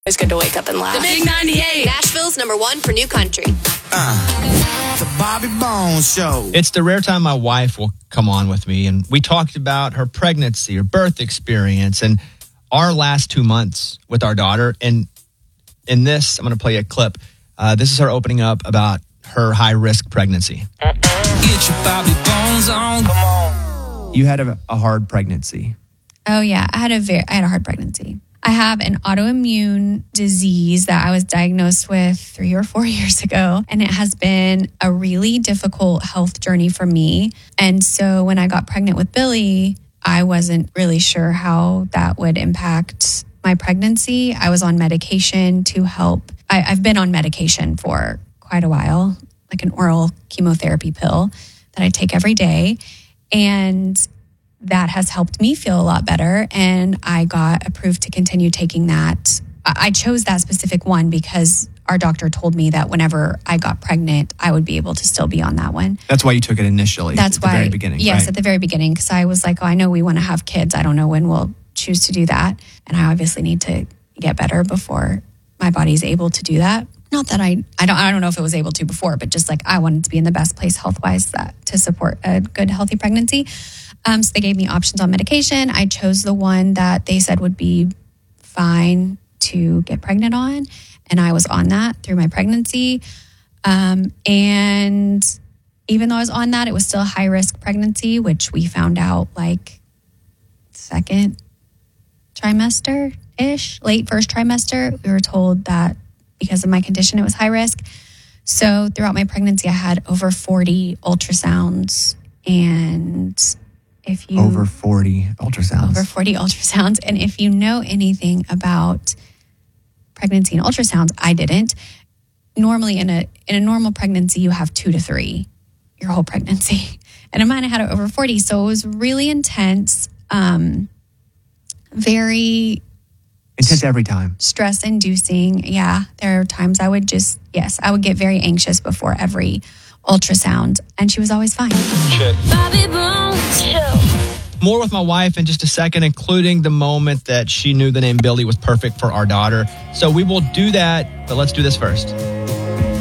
It's good to wake up and laugh. The Big 98. Nashville's #1 for new country. The Bobby Bones Show. It's the rare time my wife will come on with me, and we talked about her pregnancy, her birth experience, and our last 2 months with our daughter. And in this, I'm going to play a clip. This is her opening up about her high-risk pregnancy. Get your Bobby Bones on. Come on. You had a hard pregnancy. Oh, yeah. I had a hard pregnancy. I have an autoimmune disease that I was diagnosed with 3 or 4 years ago, and it has been a really difficult health journey for me. And so when I got pregnant with Billy, I wasn't really sure how that would impact my pregnancy. I was on medication to help. I've been on medication for quite a while, like an oral chemotherapy pill that I take every day. And that has helped me feel a lot better. And I got approved to continue taking that. I chose that specific one because our doctor told me that whenever I got pregnant, I would be able to still be on that one. That's why you took it initially. That's at why. the very beginning. Yes, right? At the very beginning, because I was like, oh, I know we want to have kids. I don't know when we'll choose to do that. And I obviously need to get better before my body's able to do that. Not that I don't know if it was able to before, but just like I wanted to be in the best place health-wise to support a good, healthy pregnancy. So they gave me options on medication. I chose the one that they said would be fine to get pregnant on. And I was on that through my pregnancy. And even though I was on that, it was still a high-risk pregnancy, which we found out like second trimester-ish, late first trimester. We were told that because of my condition, it was high risk. So throughout my pregnancy, I had over 40 ultrasounds. And if you... Over 40 ultrasounds. Over 40 ultrasounds. And if you know anything about pregnancy and ultrasounds, I didn't. Normally in a normal pregnancy, you have 2 to 3 your whole pregnancy. And in mine, I had over 40. So it was really intense, very... Intense every time. Stress inducing. Yeah. There are times I would get very anxious before every ultrasound. And she was always fine. Bobby Bones Show. More with my wife in just a second, including the moment that she knew the name Billy was perfect for our daughter. So we will do that, but let's do this first.